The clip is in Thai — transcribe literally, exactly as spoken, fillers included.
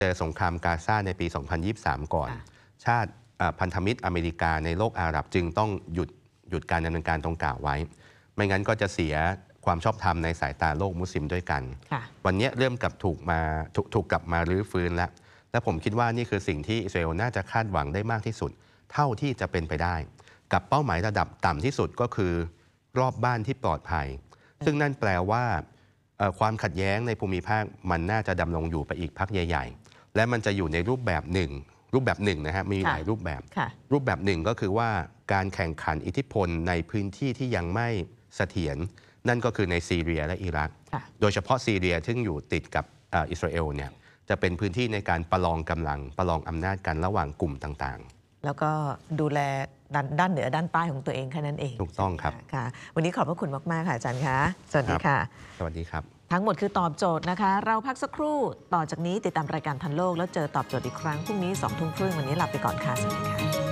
เจอสงครามกาซาในปี สองพันยี่สิบสาม ก่อน ชาติพันธมิตรอเมริกาในโลกอาหรับจึงต้องหยุดหยุดการดำเนินการตรงกล่าวไว้ไม่งั้นก็จะเสียความชอบธรรมในสายตาโลกมุสลิมด้วยกันวันนี้เริ่มกลับถูกมาถถูกกลับมารื้อฟื้นแล้วและผมคิดว่านี่คือสิ่งที่อิสราเอลน่าจะคาดหวังได้มากที่สุดเท่าที่จะเป็นไปได้กับเป้าหมายระดับต่ำที่สุดก็คือรอบบ้านที่ปลอดภัยซึ่งนั่นแปลว่าความขัดแย้งในภูมิภาคมันน่าจะดำรงอยู่ไปอีกพักใหญ่ๆและมันจะอยู่ในรูปแบบหนึ่งรูปแบบหนึ่งนะฮะมีหลายรูปแบบรูปแบบหนึ่งก็คือว่าการแข่งขันอิทธิพลในพื้นที่ที่ยังไม่เสถียรนั่นก็คือในซีเรียและอิรักโดยเฉพาะซีเรียซึ่งอยู่ติดกับอิสราเอลเนี่ยจะเป็นพื้นที่ในการประลองกำลังประลองอำนาจกันระหว่างกลุ่มต่างๆแล้วก็ดูแลด้านด้านเหนือด้านใต้ของตัวเองแค่นั้นเองถูกต้องครับค่ะวันนี้ขอบพระคุณมากๆค่ะอาจารย์คะสวัสดีค่ะสวัสดีครับทั้งหมดคือตอบโจทย์นะคะเราพักสักครู่ต่อจากนี้ติดตามรายการทันโลกแล้วเจอตอบโจทย์อีกครั้งพรุ่งนี้สองทุ่มครึ่งวันนี้ลาไปก่อนค่ะสวัสดีค่ะ